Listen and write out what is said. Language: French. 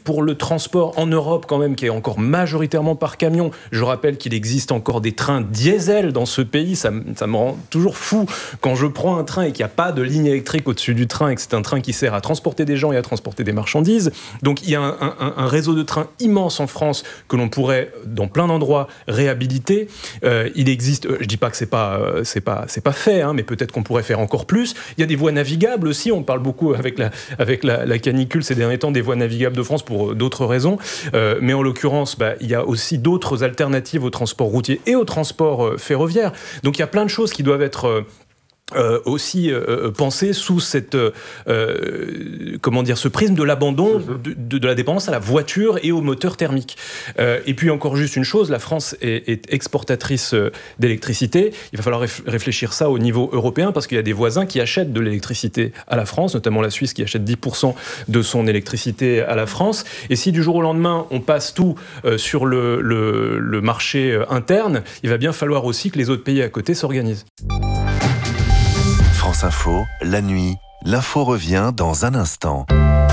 pour le transport en Europe quand même, qui est encore majoritairement par camion. Je rappelle qu'il existe encore des trains diesel dans ce pays. Ça me rend toujours fou quand je prends un train et qu'il n'y a pas de ligne électrique au-dessus du train et que c'est un train qui sert à transporter des gens et à transporter des marchandises. Donc il y a un réseau de trains immense en France que l'on pourrait, dans plein d'endroits, réhabiliter. Il existe, je ne dis pas que c'est pas fait, hein, mais peut-être qu'on pourrait faire encore plus. Il y a des voies navigables aussi. On parle beaucoup avec la canicule ces derniers temps des voies navigables de France pour d'autres raisons. Mais en l'occurrence, il y a aussi d'autres alternatives au transport routier et au transport ferroviaire. Donc il y a plein de choses qui doivent être aussi pensées sous cette, ce prisme de l'abandon de la dépendance à la voiture et au moteur thermique. Et puis encore juste une chose, la France est exportatrice d'électricité. Il va falloir réfléchir ça au niveau européen parce qu'il y a des voisins qui achètent de l'électricité à la France, notamment la Suisse qui achète 10% de son électricité à la France. Et si du jour au lendemain on passe tout sur le marché interne, il va bien falloir aussi que les autres pays à côté s'organisent. France Info, la nuit, l'info revient dans un instant.